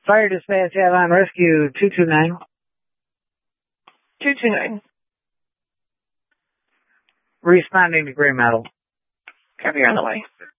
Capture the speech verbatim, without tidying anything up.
Fire dispatch add-on rescue two two nine. two two nine. Responding to gray metal. Copy, you're on the way.